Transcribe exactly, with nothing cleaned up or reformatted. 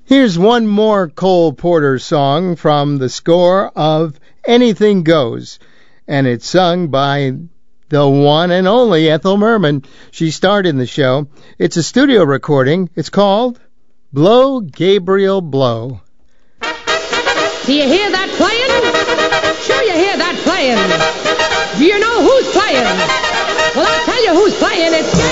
Here's one more Cole Porter song from the score of Anything Goes, and it's sung by the one and only Ethel Merman. She starred in the show. It's a studio recording. It's called Blow, Gabriel, Blow. Do you hear that playing? Sure you hear that playing. Do you know who's playing? Well, I'll tell you who's playing. It's